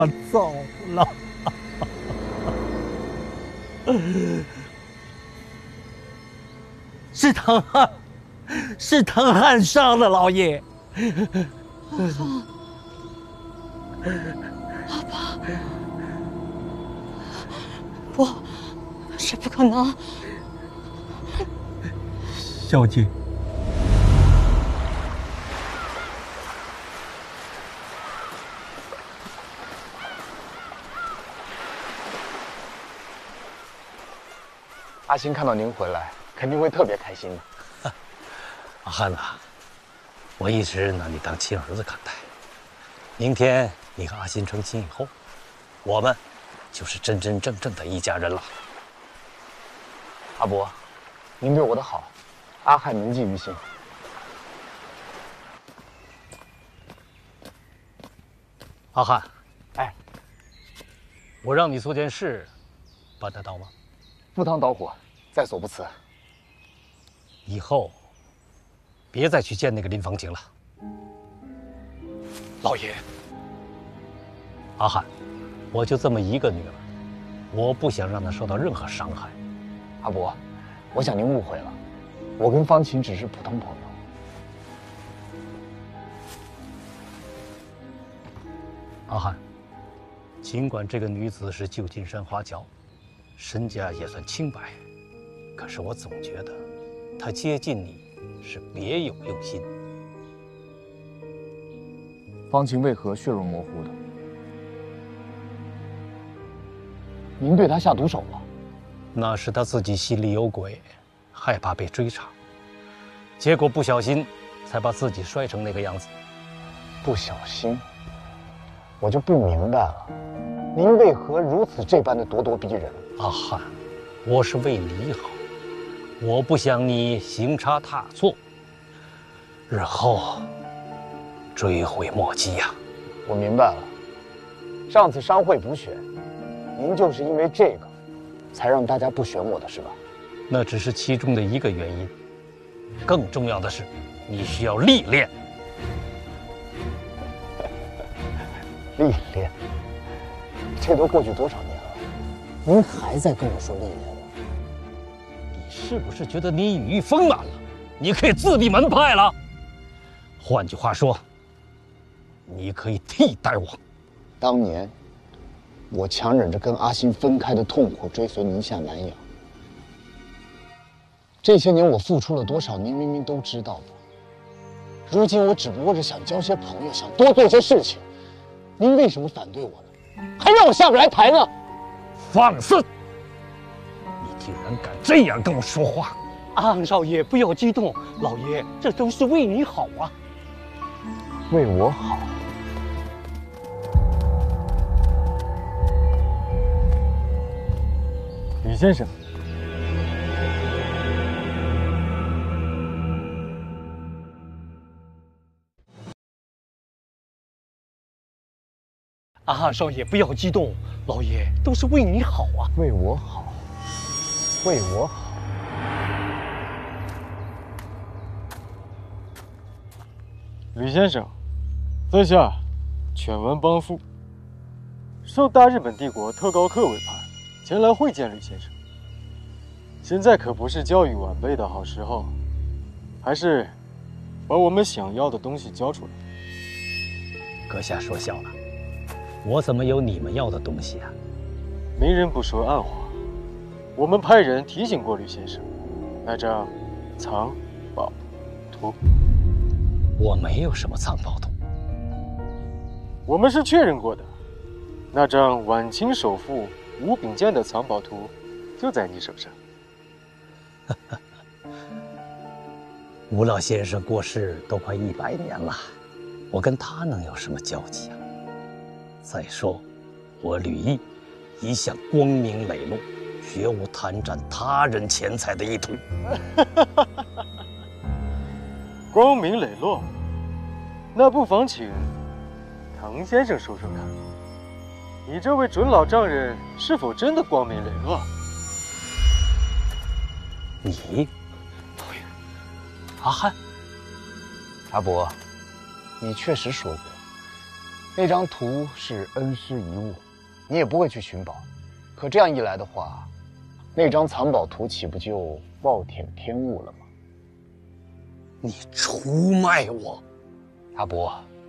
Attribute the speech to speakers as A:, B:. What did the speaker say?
A: 走了。是唐汉，是唐汉杀的，老爷。
B: 阿爸，不，是不可能。
A: 小姐，
C: 阿星看到您回来，肯定会特别开心的。
D: 阿汉呐，我一直拿你当亲儿子看待。明天你和阿新成亲以后，我们就是真真正正的一家人了。
C: 阿伯，您对我的好，阿汉铭记于心。
D: 阿汉，
C: 哎，
D: 我让你做件事，办得到吗？
C: 赴汤蹈火，在所不辞。
D: 以后别再去见那个林芳景了。
C: 老爷，
D: 阿汉，我就这么一个女儿，我不想让她受到任何伤害。
C: 阿伯，我想您误会了，我跟方琴只是普通朋友。
D: 阿汉，尽管这个女子是旧金山华侨，身家也算清白，可是我总觉得她接近你是别有用心。
C: 方琴为何血肉模糊的？您对她下毒手了？
D: 那是她自己心里有鬼，害怕被追查，结果不小心才把自己摔成那个样子。
C: 不小心，我就不明白了，您为何如此这般的咄咄逼人？
D: 阿汉，我是为你好，我不想你行差踏错，日后追悔莫及呀。
C: 我明白了，上次商会补选，您就是因为这个，才让大家不选我的是吧？
D: 那只是其中的一个原因，更重要的是，你需要历练。
C: 历练？这都过去多少年了，您还在跟我说历练呢？
D: 你是不是觉得你羽翼丰满了，你可以自立门派了？换句话说，你可以替代我。
C: 当年，我强忍着跟阿星分开的痛苦，追随您下南洋。这些年我付出了多少，您明明都知道的。如今我只不过是想交些朋友，想多做些事情，您为什么反对我呢？还让我下不来台呢？
D: 放肆！你竟然敢这样跟我说话！
A: 啊，少爷不要激动，老爷这都是为你好啊。
C: 为我好。
E: 吕先生，
A: 啊，少爷不要激动，老爷都是为你好啊。
C: 为我好，为我好。
E: 吕先生，在下犬文邦夫，受大日本帝国特高课委派，前来会见吕先生。现在可不是教育晚辈的好时候，还是把我们想要的东西交出来。
D: 阁下说笑了，我怎么有你们要的东西啊？
E: 明人不说暗话，我们派人提醒过吕先生，那张藏宝图。
D: 我没有什么藏宝图。
E: 我们是确认过的，那张晚清首富吴秉鉴的藏宝图就在你手上。
D: 吴老先生过世都快100年了，我跟他能有什么交集啊？再说，我吕毅一向光明磊落，绝无贪占他人钱财的意图。
E: 光明磊落，那不妨请唐先生说说看，你这位准老丈人是否真的光明磊落？
D: 你，
A: 老爷，阿汉，
C: 阿伯，你确实说过， 那张图是恩师遗物，你也不会去寻宝。可这样一来的话，那张藏宝图岂不就暴殄天物了吗？
D: 你出卖我！
C: 阿伯，